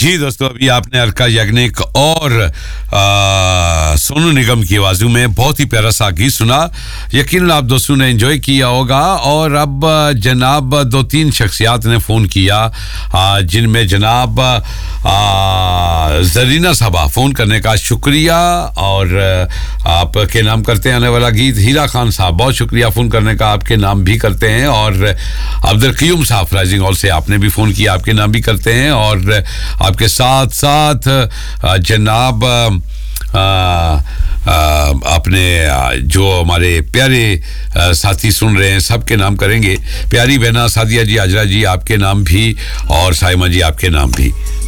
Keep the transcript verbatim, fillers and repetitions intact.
जी दोस्तों, अभी आपने अलका याग्निक और आ, सोनू निगम की आवाज़ों में बहुत ही प्यारा सा गीत सुना। यकीनन आप दोस्तों ने एंजॉय किया होगा। और अब जनाब दो तीन शख्सियात ने फ़ोन किया, जिनमें जनाब जरीना साहबा फ़ोन करने का शुक्रिया। और आपके नाम करते हैं आने वाला गीत। हीरा खान साहब बहुत शुक्रिया फ़ोन करने का, आपके नाम भी करते हैं। और अब्दुल क़य्यूम साहब राइजिंग हॉल से आपने भी फ़ोन किया, आपके नाम भी करते हैं। और आपके साथ साथ जनाब आ, आ, अपने जो हमारे प्यारे साथी सुन रहे हैं सबके नाम करेंगे। प्यारी बहना सादिया जी, आजरा जी आपके नाम भी, और साइमा जी आपके नाम भी।